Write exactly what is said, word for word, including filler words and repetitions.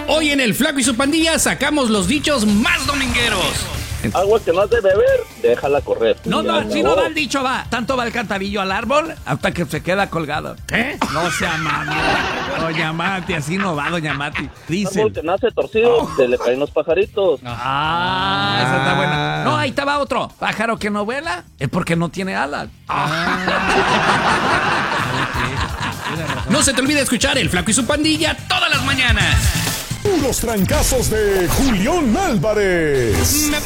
Hoy en el Flaco y su Pandilla sacamos los dichos más domingueros. Agua que no has de beber, déjala correr. No, no, si no va el dicho, va. Tanto va el cantarillo al árbol hasta que se queda colgado. ¿Eh? No sea mamá. Doña Mati, así no va, doña Mati. Dice. Árbol que nace torcido, oh. se le caen los pajaritos. Ah, esa está buena. No, ahí estaba otro. Pájaro que no vuela es porque no tiene alas. Ah. No se te olvide escuchar el Flaco y su Pandilla todas las mañanas. Puros trancazos de Julián Álvarez. Me